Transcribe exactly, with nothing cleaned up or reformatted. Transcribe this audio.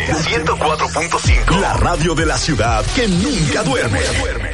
ciento cuatro punto cinco. La radio de la ciudad que nunca duerme.